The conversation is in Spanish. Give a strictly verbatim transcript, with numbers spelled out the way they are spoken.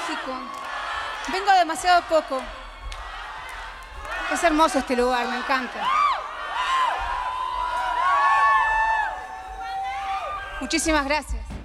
mágico. Vengo demasiado poco. Es hermoso este lugar, me encanta. Muchísimas gracias.